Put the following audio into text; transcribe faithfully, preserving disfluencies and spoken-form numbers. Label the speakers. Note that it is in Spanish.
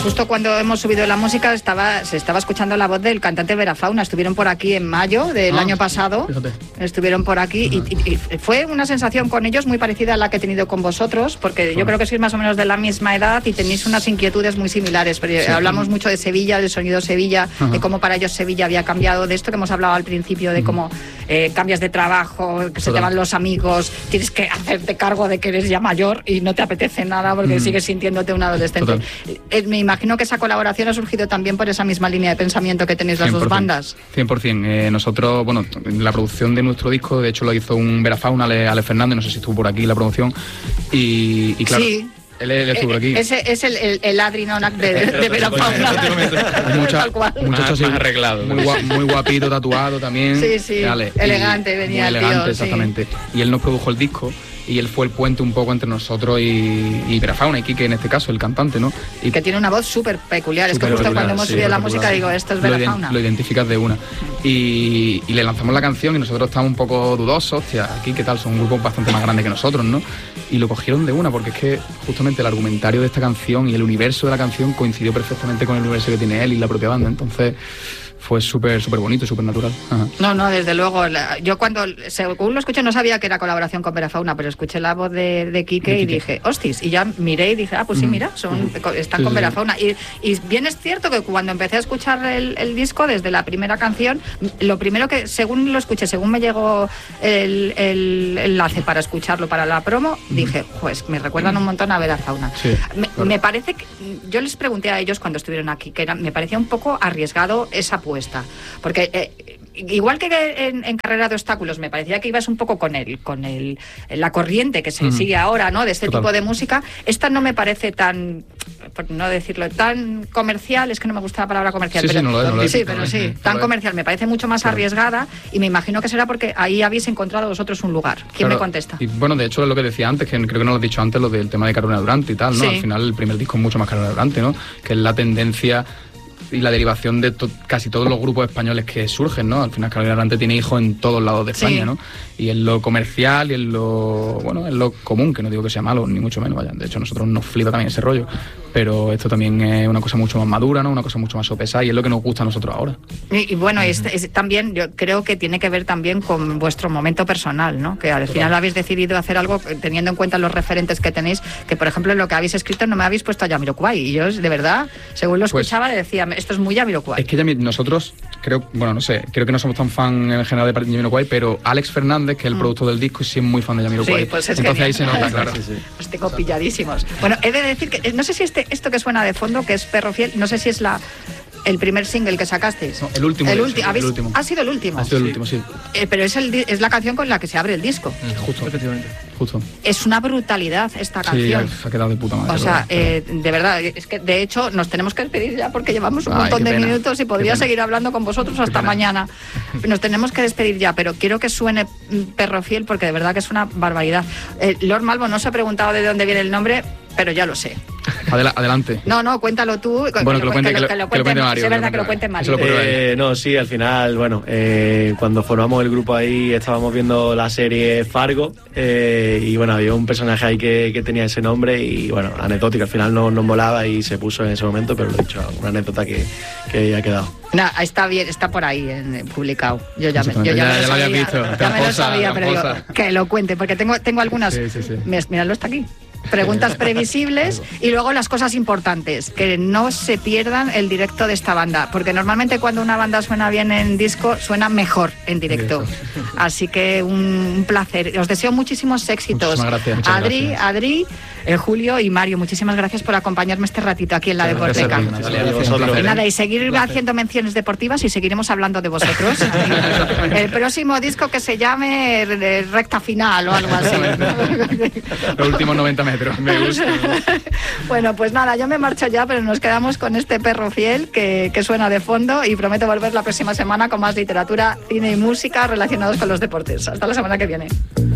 Speaker 1: Justo cuando hemos subido la música estaba se estaba escuchando la voz del cantante Vera Fauna. Estuvieron por aquí en mayo del ah, año pasado. Fíjate. Estuvieron por aquí uh-huh. y, y, y fue una sensación con ellos muy parecida a la que he tenido con vosotros, porque uh-huh. yo creo que sois más o menos de la misma edad y tenéis unas inquietudes muy similares. Pero sí. hablamos mucho de Sevilla, del sonido Sevilla, uh-huh. de cómo para ellos Sevilla había cambiado, de esto que hemos hablado al principio, de cómo eh, cambias de trabajo, que Total. se te van los amigos, tienes que hacerte cargo de que eres ya mayor y no te apetece nada porque uh-huh. sigues sintiéndote un adolescente. Eh, me imagino que esa colaboración ha surgido también por esa misma línea de pensamiento que tenéis las dos bandas.
Speaker 2: cien por ciento. Eh, nosotros, bueno, la producción de nuestro disco, de hecho lo hizo un Vera Fauna, Ale, Ale Fernández, no sé si estuvo por aquí la promoción, y, y claro...
Speaker 1: Sí.
Speaker 2: Él, él estuvo aquí.
Speaker 1: Ese es el, el, el Adri Nonac de, de Vera Fauna.
Speaker 2: Mucha, un muchacho así, arreglado. Muy, guap, muy guapito, tatuado también.
Speaker 1: Sí, sí. Ale, elegante, y, venía
Speaker 2: muy
Speaker 1: el
Speaker 2: elegante,
Speaker 1: tío.
Speaker 2: Exactamente.
Speaker 1: Sí.
Speaker 2: Y él nos produjo el disco. Y él fue el puente un poco entre nosotros y, y Vera Fauna y Quique, en este caso, el cantante, ¿no? Y
Speaker 1: que tiene una voz súper peculiar. Super es que justo peculiar, cuando hemos sí, subido la música digo, esto es Vera
Speaker 2: lo
Speaker 1: Fauna.
Speaker 2: Lo identificas de una. Y, y le lanzamos la canción y nosotros estábamos un poco dudosos. Hostia, aquí, ¿qué tal? Son un grupo bastante más grande que nosotros, ¿no? Y lo cogieron de una, porque es que justamente el argumentario de esta canción y el universo de la canción coincidió perfectamente con el universo que tiene él y la propia banda. Entonces... fue súper súper bonito, súper natural. Ajá.
Speaker 1: No, no, desde luego. La, yo cuando, según lo escuché, no sabía que era colaboración con Vera Fauna, pero escuché la voz de, de Quique y dije, hostis, y ya miré y dije, ah, pues sí, mira, son, están sí, con sí. Vera Fauna. Y, y bien es cierto que cuando empecé a escuchar el, el disco, desde la primera canción, lo primero que, según lo escuché, según me llegó el, el, el enlace para escucharlo para la promo, mm. dije, pues me recuerdan un montón a Vera Fauna. Sí, me, claro. me parece que, yo les pregunté a ellos cuando estuvieron aquí, que era, me parecía un poco arriesgado esa apuesta. Porque eh, igual que en, en Carrera de Obstáculos me parecía que ibas un poco con el, con el, la corriente que se mm. sigue ahora, ¿no? De este Total. tipo de música, esta no me parece tan, por no decirlo, tan comercial, es que no me gusta la palabra comercial,
Speaker 2: sí,
Speaker 1: pero
Speaker 2: sí, no lo es, no lo es,
Speaker 1: sí, pero sí, sí, tan comercial, me parece mucho más claro. arriesgada y me imagino que será porque ahí habéis encontrado vosotros un lugar. ¿Quién
Speaker 2: claro.
Speaker 1: me contesta?
Speaker 2: Y bueno, de hecho es lo que decía antes, que creo que no lo has dicho antes, lo del tema de Carolina Durante y tal, ¿no? Sí. Al final el primer disco es mucho más Carolina Durante, ¿no? Que es la tendencia y la derivación de to- casi todos los grupos españoles que surgen, ¿no? Al final Carolina Durante tiene hijos en todos lados de España, sí. ¿no? Y en lo comercial y en lo, bueno, en lo común, que no digo que sea malo, ni mucho menos, vaya. De hecho, a nosotros nos flipa también ese rollo. Pero esto también es una cosa mucho más madura, ¿no? Una cosa mucho más sopesada y es lo que nos gusta a nosotros ahora.
Speaker 1: Y, y bueno, uh-huh. es, es, también, yo creo que tiene que ver también con vuestro momento personal, ¿no? Que al final Total. habéis decidido hacer algo teniendo en cuenta los referentes que tenéis, que por ejemplo en lo que habéis escrito no me habéis puesto a Jamiroquai. Y yo, de verdad, según lo escuchaba, pues, decía, esto es muy Jamiroquai.
Speaker 2: Es que Yami, nosotros, creo, bueno, no sé, creo que no somos tan fan en general de Jamiroquai, pero Alex Fernández, que es el mm. productor del disco, sí es muy fan de Jamiroquai.
Speaker 1: Sí, pues es
Speaker 2: Entonces
Speaker 1: genial.
Speaker 2: ahí se nota, claro.
Speaker 1: Sí, sí. Los tengo pilladísimos. Bueno, he de decir que, no sé si este, esto que suena de fondo, que es Perro Fiel, no sé si es la el primer single que sacasteis.
Speaker 2: No, el último.
Speaker 1: El,
Speaker 2: hecho,
Speaker 1: ulti-
Speaker 2: el último.
Speaker 1: Ha sido el último.
Speaker 2: Ha sido el último, sí.
Speaker 1: Eh, pero es, el, es la canción con la que se abre el disco.
Speaker 2: Mm, justo, efectivamente. Justo.
Speaker 1: Es una brutalidad esta canción.
Speaker 2: Sí, se ha quedado de puta madre.
Speaker 1: O sea, eh, de verdad, es que de hecho nos tenemos que despedir ya porque llevamos un
Speaker 2: Ay,
Speaker 1: montón de
Speaker 2: pena.
Speaker 1: minutos y podría seguir hablando con vosotros hasta mañana. Nos tenemos que despedir ya, pero quiero que suene Perro Fiel porque de verdad que es una barbaridad. Eh, Lord Malvo no se ha preguntado de dónde viene el nombre, pero ya lo sé.
Speaker 2: Adela- adelante.
Speaker 1: No, no, cuéntalo tú.
Speaker 2: Bueno, que lo cuente, que lo, que lo cuente Mario.
Speaker 1: Es verdad que lo cuente Mario.
Speaker 3: Eh, no, sí, al final, bueno, eh, cuando formamos el grupo ahí estábamos viendo la serie Fargo eh, y bueno, había un personaje ahí que, que tenía ese nombre y bueno, anecdótico, al final no nos molaba y se puso en ese momento, pero lo he dicho, una anécdota que, que ya ha quedado.
Speaker 1: No, está bien, está por ahí en, publicado. Yo ya me, yo ya
Speaker 2: ya,
Speaker 1: me
Speaker 2: ya
Speaker 1: lo
Speaker 2: lo había
Speaker 1: sabía,
Speaker 2: visto.
Speaker 1: ya me lo sabía, pero digo, que lo cuente, porque tengo, tengo algunas.
Speaker 2: Sí, sí, sí.
Speaker 1: Míralo, está aquí. Preguntas previsibles y luego las cosas importantes, que no se pierdan el directo de esta banda, porque normalmente cuando una banda suena bien en disco, suena mejor en directo. Así que un, un placer. Os deseo muchísimos éxitos.
Speaker 2: Muchísimas gracias. Muchas
Speaker 1: Adri,
Speaker 2: gracias.
Speaker 1: Adri, eh, Julio y Mario, muchísimas gracias por acompañarme este ratito aquí en la Deporteca. Y nada, y seguir haciendo menciones deportivas y seguiremos hablando de vosotros. El próximo disco que se llame Recta Final o algo así.
Speaker 2: Los últimos noventa metros. Me gusta.
Speaker 1: Bueno, pues nada, yo me marcho ya, pero nos quedamos con este Perro Fiel que, que suena de fondo y prometo volver la próxima semana con más literatura, cine y música relacionados con los deportes. Hasta la semana que viene.